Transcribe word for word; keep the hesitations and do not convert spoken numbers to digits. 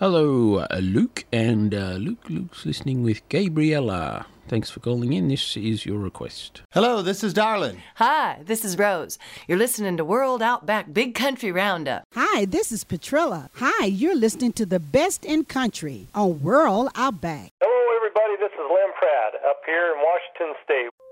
Hello, uh, Luke, and uh, Luke, Luke's listening with Gabriella. Thanks for calling in. This is your request. Hello, this is Darlin. Hi, this is Rose. You're listening to World Outback Big Country Roundup. Hi, this is Petrilla. Hi, you're listening to the best in country on World Outback. Hello, everybody. This is Lem Pratt up here in Washington State.